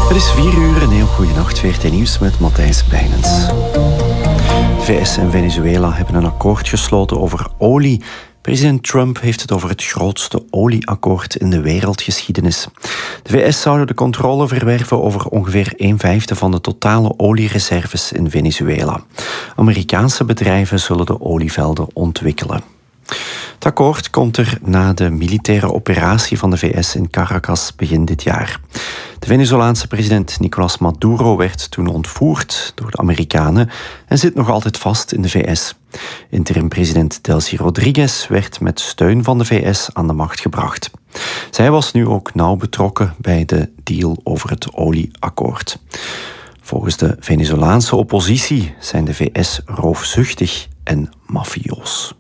Het is 4 uur, een heel goede nacht. VRT Nieuws met Matthijs Bijnens. De VS en Venezuela hebben een akkoord gesloten over olie. President Trump heeft het over het grootste olieakkoord in de wereldgeschiedenis. De VS zouden de controle verwerven over ongeveer 1/5 van de totale oliereserves in Venezuela. Amerikaanse bedrijven zullen de olievelden ontwikkelen. Het akkoord komt er na de militaire operatie van de VS in Caracas begin dit jaar. De Venezolaanse president Nicolás Maduro werd toen ontvoerd door de Amerikanen en zit nog altijd vast in de VS. Interim-president Delcy Rodriguez werd met steun van de VS aan de macht gebracht. Zij was nu ook nauw betrokken bij de deal over het olieakkoord. Volgens de Venezolaanse oppositie zijn de VS roofzuchtig en mafioos.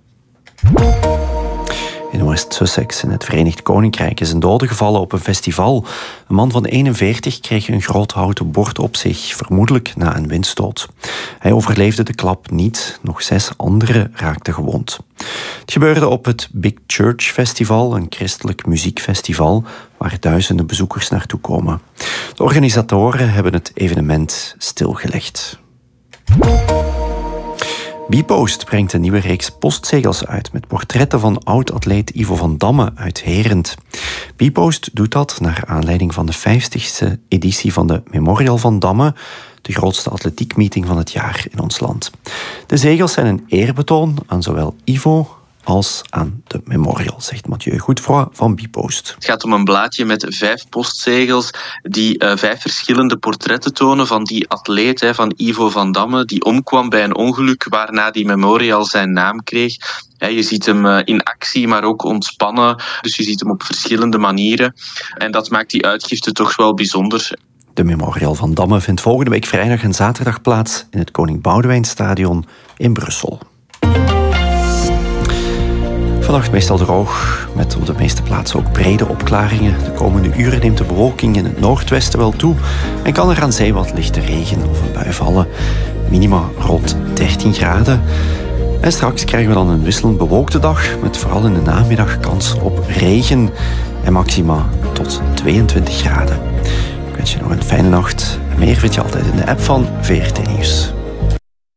In West Sussex in het Verenigd Koninkrijk is een dode gevallen op een festival. Een man van 41 kreeg een groot houten bord op zich, vermoedelijk na een windstoot. Hij overleefde de klap niet, nog 6 anderen raakten gewond. Het gebeurde op het Big Church Festival, een christelijk muziekfestival waar duizenden bezoekers naartoe komen. De organisatoren hebben het evenement stilgelegd. Bpost brengt een nieuwe reeks postzegels uit met portretten van oud-atleet Ivo van Damme uit Herent. Bpost doet dat naar aanleiding van de 50ste editie van de Memorial van Damme, de grootste atletiekmeeting van het jaar in ons land. De zegels zijn een eerbetoon aan zowel Ivo als aan de Memorial, zegt Mathieu Goedfroy van Bpost. Het gaat om een blaadje met 5 postzegels die 5 verschillende portretten tonen van die atleet, van Ivo van Damme, die omkwam bij een ongeluk waarna die Memorial zijn naam kreeg. Je ziet hem in actie, maar ook ontspannen. Dus je ziet hem op verschillende manieren. En dat maakt die uitgifte toch wel bijzonder. De Memorial van Damme vindt volgende week vrijdag en zaterdag plaats in het Koning Boudewijnstadion in Brussel. Vannacht meestal droog, met op de meeste plaatsen ook brede opklaringen. De komende uren neemt de bewolking in het noordwesten wel toe en kan er aan zee wat lichte regen of een bui vallen. Minima rond 13 graden. En straks krijgen we dan een wisselend bewolkte dag, met vooral in de namiddag kans op regen en maxima tot 22 graden. Ik wens je nog een fijne nacht. En meer vind je altijd in de app van VRT Nieuws.